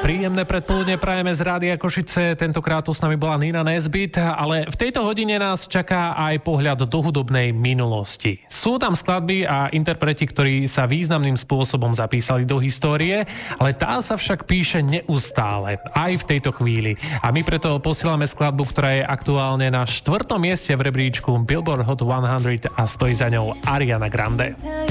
Príjemné predpoludne prajeme z Rádia Košice. Tentokrát tu s nami bola Nina Nesbitt, ale v tejto hodine nás čaká aj pohľad do hudobnej minulosti. Sú tam skladby a interpreti, ktorí sa významným spôsobom zapísali do histórie, ale tá sa však píše neustále, aj v tejto chvíli. A my preto posielame skladbu, ktorá je aktuálne na 4. mieste v rebríčku Billboard Hot 100 a stojí za ňou Ariana Grande.